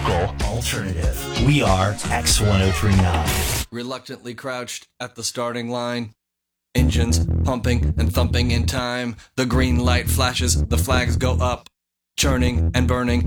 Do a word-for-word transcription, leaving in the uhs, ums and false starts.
local alternative. We are X ten thirty-nine. Reluctantly crouched at the starting line. Engines pumping and thumping in time. The green light flashes, the flags go up. Churning and burning